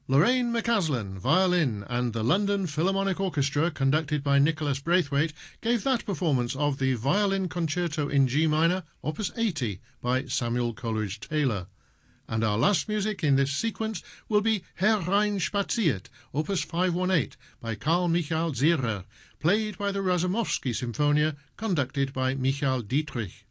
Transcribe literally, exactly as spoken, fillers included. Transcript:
Lorraine McCaslin, violin, and the London Philharmonic Orchestra, conducted by Nicholas Braithwaite, gave that performance of the Violin Concerto in G minor, opus eighty, by Samuel Coleridge Taylor. And our last music in this sequence will be Herein spaziert, opus five eighteen, by Carl Michael Zehrer, played by the Razumovsky Symphonia, conducted by Michael Dietrich.